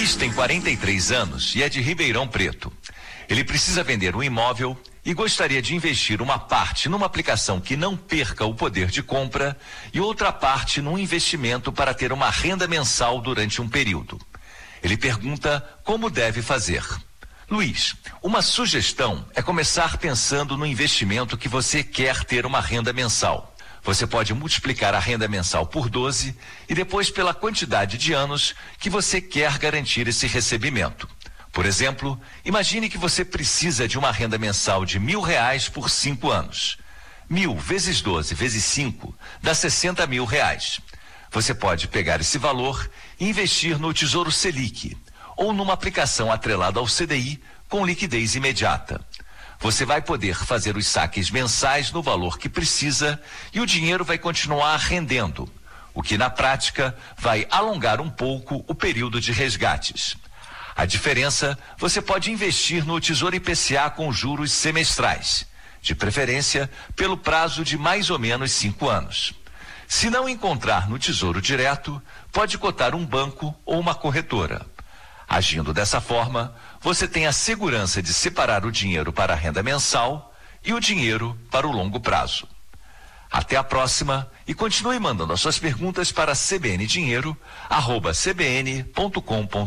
Luiz tem 43 anos e é de Ribeirão Preto. Ele precisa vender um imóvel e gostaria de investir uma parte numa aplicação que não perca o poder de compra e outra parte num investimento para ter uma renda mensal durante um período. Ele pergunta como deve fazer. Luiz, uma sugestão é começar pensando no investimento que você quer ter uma renda mensal. Você pode multiplicar a renda mensal por 12 e depois pela quantidade de anos que você quer garantir esse recebimento. Por exemplo, imagine que você precisa de uma renda mensal de R$1.000 por 5 anos. 1.000 vezes 12 vezes 5 dá R$60.000. Você pode pegar esse valor e investir no Tesouro Selic ou numa aplicação atrelada ao CDI com liquidez imediata. Você vai poder fazer os saques mensais no valor que precisa e o dinheiro vai continuar rendendo, o que na prática vai alongar um pouco o período de resgates. A diferença, você pode investir no Tesouro IPCA com juros semestrais, de preferência pelo prazo de mais ou menos 5 anos. Se não encontrar no Tesouro Direto, pode cotar um banco ou uma corretora. Agindo dessa forma, você tem a segurança de separar o dinheiro para a renda mensal e o dinheiro para o longo prazo. Até a próxima e continue mandando as suas perguntas para cbndinheiro@cbn.com.br.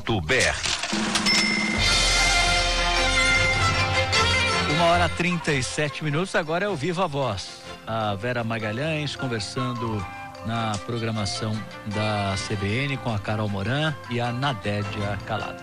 1h37, agora é o Viva Voz. A Vera Magalhães conversando na programação da CBN com a Carol Moran e a Nadédia Calado.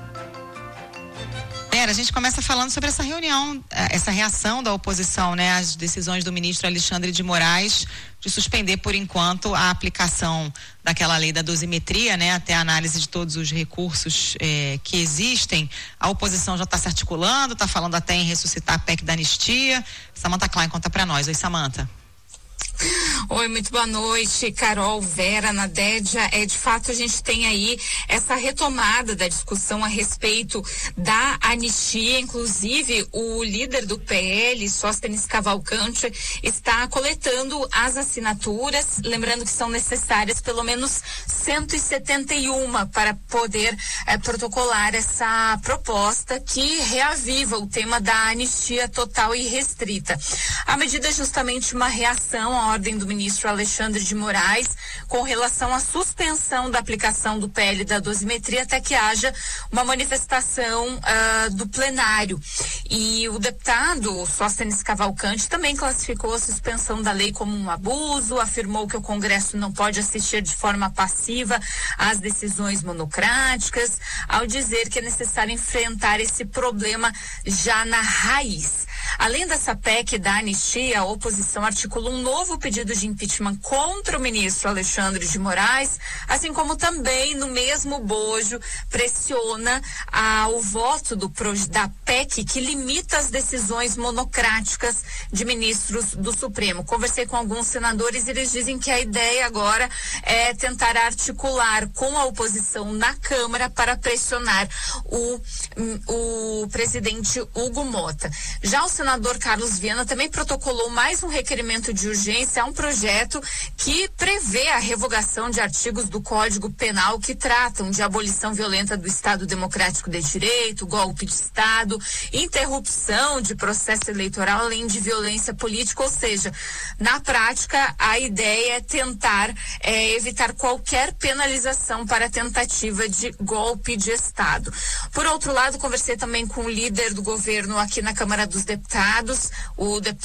A gente começa falando sobre essa reunião, essa reação da oposição, né, às decisões do ministro Alexandre de Moraes de suspender por enquanto a aplicação daquela lei da dosimetria, né, até a análise de todos os recursos que existem. A oposição já está se articulando, está falando até em ressuscitar a PEC da anistia. Samantha Klein conta para nós. Oi, Samantha. Oi, muito boa noite, Carol, Vera, Nadédia. De fato, a gente tem aí essa retomada da discussão a respeito da anistia. Inclusive, o líder do PL, Sóstenes Cavalcante, está coletando as assinaturas, lembrando que são necessárias pelo menos 171 para poder protocolar essa proposta que reaviva o tema da anistia total e restrita. A medida é justamente uma reação à ordem do ministro Alexandre de Moraes com relação à suspensão da aplicação do PL da dosimetria até que haja uma manifestação do plenário. E o deputado Sóstenes Cavalcante também classificou a suspensão da lei como um abuso, afirmou que o Congresso não pode assistir de forma passiva às decisões monocráticas, ao dizer que é necessário enfrentar esse problema já na raiz. Além dessa PEC da anistia, a oposição articulou um novo pedido de impeachment contra o ministro Alexandre de Moraes, assim como também, no mesmo bojo, pressiona o voto da PEC que limita as decisões monocráticas de ministros do Supremo. Conversei com alguns senadores e eles dizem que a ideia agora é tentar articular com a oposição na Câmara para pressionar o presidente Hugo Mota. Já o senador Carlos Viana também protocolou mais um requerimento de urgência a um projeto que prevê a revogação de artigos do Código Penal que tratam de abolição violenta do Estado Democrático de Direito, golpe de Estado, interrupção de processo eleitoral, além de violência política. Ou seja, na prática, a ideia é tentar evitar qualquer penalização para tentativa de golpe de Estado. Por outro lado, conversei também com o líder do governo aqui na Câmara dos Deputados, o deputado